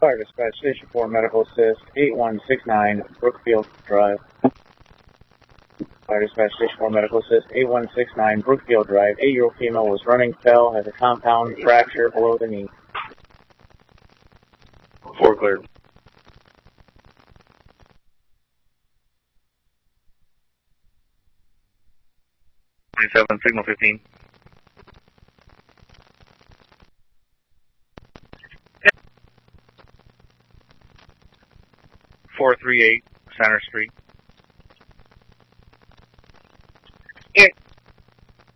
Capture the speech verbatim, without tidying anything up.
Fire Dispatch Station four Medical Assist, eight one six nine Brookfield Drive. Fire Dispatch Station four Medical Assist, eight one six nine Brookfield Drive. Eight-year-old female was running, fell, has a compound fracture below the knee. four cleared. twenty-seven, signal fifteen. four three eight Center Street.